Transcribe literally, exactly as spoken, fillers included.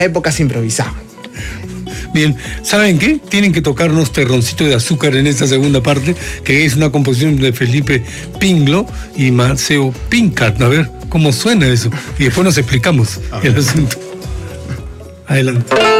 época se improvisaba. Bien, ¿saben qué? Tienen que tocarnos Terroncito de Azúcar en esta segunda parte, que es una composición de Felipe Pinglo y Maceo Pincart. A ver cómo suena eso. Y después nos explicamos el asunto. Adelante.